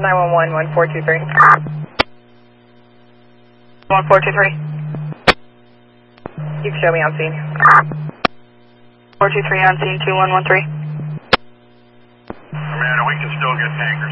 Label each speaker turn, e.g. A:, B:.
A: 911, 1423. 1423. You can show me on scene. 423 on scene, 2113.
B: Commander, we can still get tankers